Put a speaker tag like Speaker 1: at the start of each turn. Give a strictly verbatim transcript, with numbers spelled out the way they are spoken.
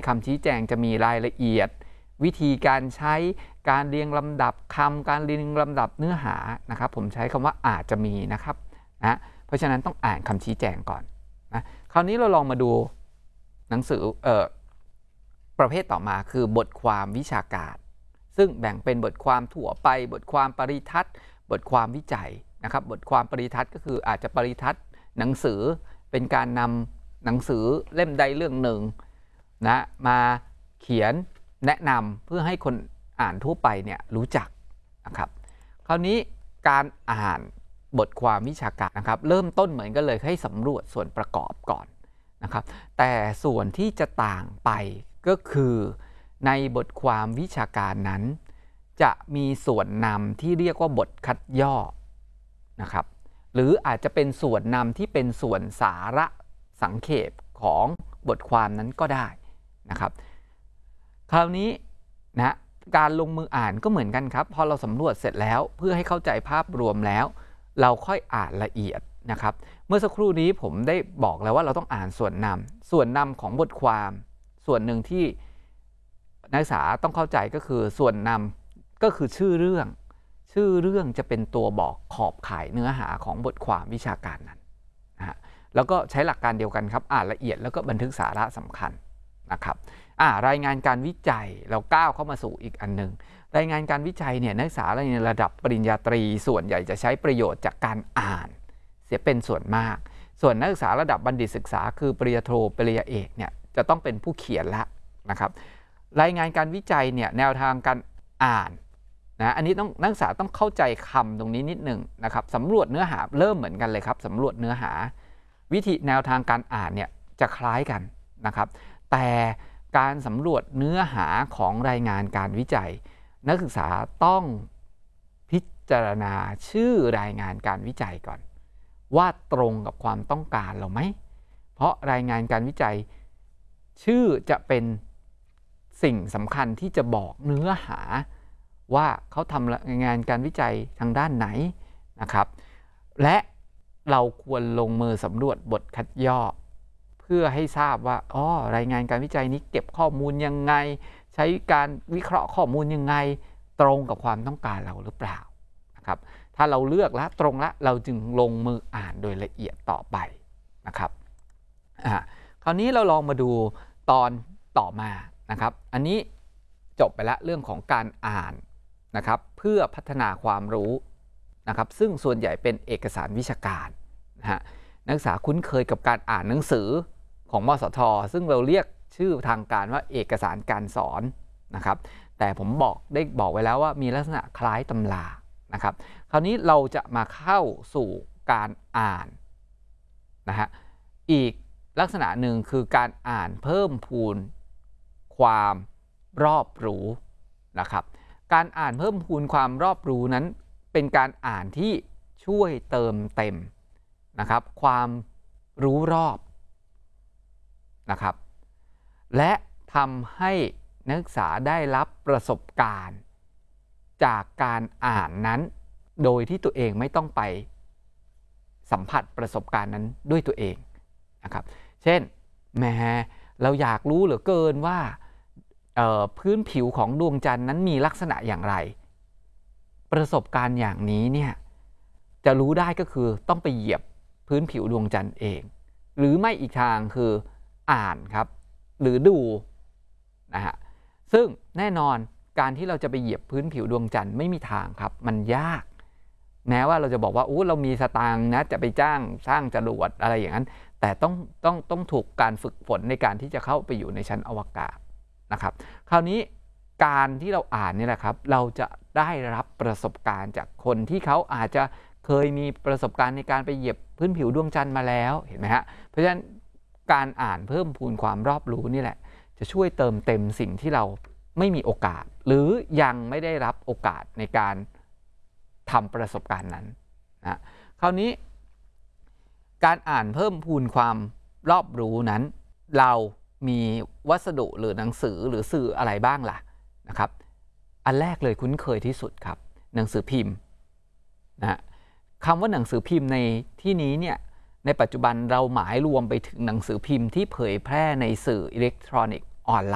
Speaker 1: คำชี้แจงจะมีรายละเอียดวิธีการใช้การเรียงลำดับคำการเรียงลำดับเนื้อหานะครับผมใช้คำว่าอาจจะมีนะครับนะเพราะฉะนั้นต้องอ่านคำชี้แจงก่อนนะคราวนี้เราลองมาดูหนังสือเอ่อประเภทต่อมาคือบทความวิชาการซึ่งแบ่งเป็นบทความทั่วไปบทความปริทัศน์บทความวิจัยนะครับบทความปริทัศน์ก็คืออาจจะปริทัศน์หนังสือเป็นการนำหนังสือเล่มใดเรื่องหนึ่งนะมาเขียนแนะนำเพื่อให้คนอ่านทั่วไปเนี่ยรู้จักนะครับคราวนี้การอ่านบทความวิชาการนะครับเริ่มต้นเหมือนกันเลยให้สำรวจส่วนประกอบก่อนนะครับแต่ส่วนที่จะต่างไปก็คือในบทความวิชาการนั้นจะมีส่วนนำที่เรียกว่าบทคัดย่อนะครับหรืออาจจะเป็นส่วนนำที่เป็นส่วนสาระสังเขปของบทความนั้นก็ได้นะครับคราวนี้นะการลงมืออ่านก็เหมือนกันครับพอเราสำรวจเสร็จแล้วเพื่อให้เข้าใจภาพรวมแล้วเราค่อยอ่านละเอียดนะครับเมื่อสักครู่นี้ผมได้บอกแล้วว่าเราต้องอ่านส่วนนำส่วนนำของบทความส่วนหนึ่งที่นักศึกษาต้องเข้าใจก็คือส่วนนำก็คือชื่อเรื่องชื่อเรื่องจะเป็นตัวบอกขอบข่ายเนื้อหาของบทความวิชาการนั้นนะฮะแล้วก็ใช้หลักการเดียวกันครับอ่านละเอียดแล้วก็บันทึกสาระสำคัญนะครับอ่ารายงานการวิจัยเราก้าวเข้ามาสู่อีกอันหนึ่งรายงานการวิจัยเนี่ยนักศึกษาในระดับปริญญาตรีส่วนใหญ่จะใช้ประโยชน์จากการอ่านเสียเป็นส่วนมากส่วนนักศึกษาระดับบัณฑิตศึกษาคือปริญญาโทปริญญาเอกเนี่ยจะต้องเป็นผู้เขียนละนะครับรายงานการวิจัยเนี่ยแนวทางการอ่านนะอันนี้ต้องนักศึกษาต้องเข้าใจคำตรงนี้นิดหนึ่งนะครับสำรวจเนื้อหาเริ่มเหมือนกันเลยครับสำรวจเนื้อหาวิธีแนวทางการอ่านเนี่ยจะคล้ายกันนะครับแต่การสำรวจเนื้อหาของรายงานการวิจัยนักศึกษาต้องพิจารณาชื่อรายงานการวิจัยก่อนว่าตรงกับความต้องการเราไหมเพราะรายงานการวิจัยชื่อจะเป็นสิ่งสำคัญที่จะบอกเนื้อหาว่าเขาทำรายงานการวิจัยทางด้านไหนนะครับและเราควรลงมือสำรวจบทคัดย่อเพื่อให้ทราบว่าอ๋อรายงานการวิจัยนี้เก็บข้อมูลยังไงใช้การวิเคราะห์ข้อมูลยังไงตรงกับความต้องการเราหรือเปล่านะครับถ้าเราเลือกแล้วตรงแล้วเราจึงลงมืออ่านโดยละเอียดต่อไปนะครับอ่าคราวนี้เราลองมาดูตอนต่อมานะครับอันนี้จบไปแล้วเรื่องของการอ่านนะครับเพื่อพัฒนาความรู้นะครับซึ่งส่วนใหญ่เป็นเอกสารวิชาการนะฮะนักศึกษาคุ้นเคยกับการอ่านหนังสือของมสท.ซึ่งเราเรียกชื่อทางการว่าเอกสารการสอนนะครับแต่ผมบอกได้บอกไว้แล้วว่ามีลักษณะคล้ายตำรานะครับคราวนี้เราจะมาเข้าสู่การอ่านนะฮะอีกลักษณะหนึ่งคือการอ่านเพิ่มพูนความรอบรู้นะครับการอ่านเพิ่มพูนความรอบรู้นั้นเป็นการอ่านที่ช่วยเติมเต็มนะครับความรู้รอบนะครับและทำให้นักศึกษาได้รับประสบการณ์จากการอ่านนั้นโดยที่ตัวเองไม่ต้องไปสัมผัสประสบการณ์นั้นด้วยตัวเองนะครับเช่นแม้เราอยากรู้เหลือเกินว่าพื้นผิวของดวงจันทร์นั้นมีลักษณะอย่างไรประสบการณ์อย่างนี้เนี่ยจะรู้ได้ก็คือต้องไปเหยียบพื้นผิวดวงจันทร์เองหรือไม่อีกทางคืออ่านครับหรือดูนะฮะซึ่งแน่นอนการที่เราจะไปเหยียบพื้นผิวดวงจันทร์ไม่มีทางครับมันยากแม้ว่าเราจะบอกว่าอู้เรามีสตางค์นะจะไปจ้างสร้างจรวดอะไรอย่างนั้นแต่ต้องต้องต้องถูกการฝึกฝนในการที่จะเข้าไปอยู่ในชั้นอวกาศนะครับคราวนี้การที่เราอ่านนี่แหละครับเราจะได้รับประสบการณ์จากคนที่เขาอาจจะเคยมีประสบการณ์ในการไปเหยียบพื้นผิวดวงจันทร์มาแล้วเห็นไหมฮะเพราะฉะนั้นการอ่านเพิ่มพูนความรอบรู้นี่แหละจะช่วยเติมเต็มสิ่งที่เราไม่มีโอกาสหรือยังไม่ได้รับโอกาสในการทำประสบการณ์นั้นนะคราวนี้การอ่านเพิ่มพูนความรอบรู้นั้นเรามีวัสดุหรือหนังสือหรือสื่ออะไรบ้างล่ะนะครับอันแรกเลยคุ้นเคยที่สุดครับหนังสือพิมพ์นะคำว่าหนังสือพิมพ์ในที่นี้เนี่ยในปัจจุบันเราหมายรวมไปถึงหนังสือพิมพ์ที่เผยแพร่ในสื่ออิเล็กทรอนิกส์ออนไล